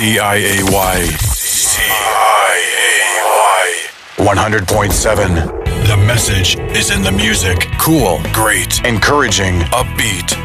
CIAY. CIAY. 100.7. The message is in the music. Cool, great, encouraging, upbeat.